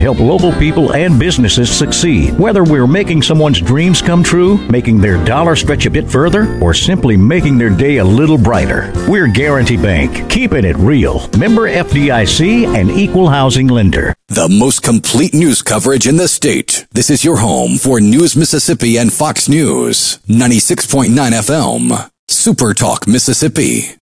Help local people and businesses succeed. Whether we're making someone's dreams come true, making their dollar stretch a bit further, or simply making their day a little brighter. We're Guarantee Bank, keeping it real. Member FDIC and equal housing lender. The most complete news coverage in the state. This is your home for News Mississippi and Fox News. 96.9 FM. Super Talk Mississippi.